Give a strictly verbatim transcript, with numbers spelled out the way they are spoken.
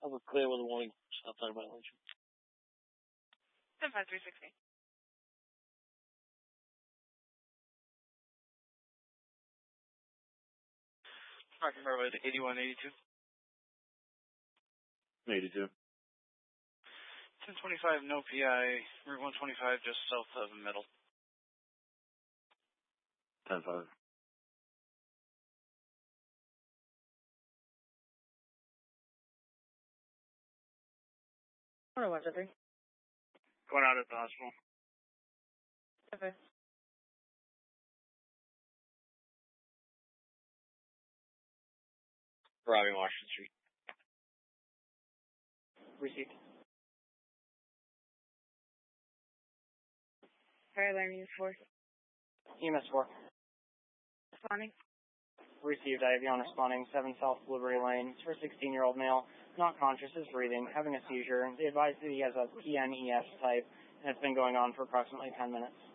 I was clear with a warning stop sign violation. ten five three sixty. Parking Road eighty-one eighty-two. eighty-two. ten twenty-five, no P I. Route one twenty-five, just south of Middle. ten five. Or one three. Going out at the hospital. Okay. Robbing Washington Street. Received. Fire alarm unit four. E M S four. Responding. Received. I have you on responding. seven South Blueberry Lane. It's for a sixteen-year-old male. Not conscious, is breathing, having a seizure. They advise that he has a P N E S type, and it's been going on for approximately ten minutes.